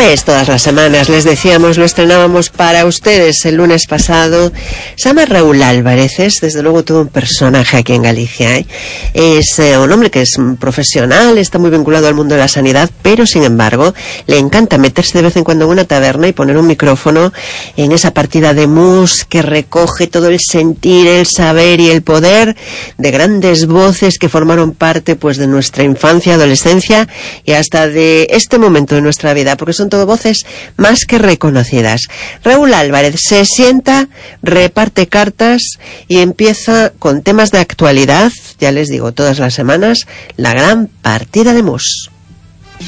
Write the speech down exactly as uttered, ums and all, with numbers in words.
es todas las semanas, les decíamos, lo estrenábamos para ustedes el lunes pasado. Se llama Raúl Álvarez, es desde luego todo un personaje aquí en Galicia, ¿eh? Es eh, un hombre que es profesional, está muy vinculado al mundo de la sanidad, pero sin embargo le encanta meterse de vez en cuando en una taberna y poner un micrófono en esa partida de mus que recoge todo el sentir, el saber y el poder de grandes voces que formaron parte pues de nuestra infancia, adolescencia y hasta de este momento de nuestra vida, porque son todo voces más que reconocidas. Raúl Álvarez se sienta, reparte cartas y empieza con temas de actualidad, ya les digo, todas las semanas, la gran partida de mus.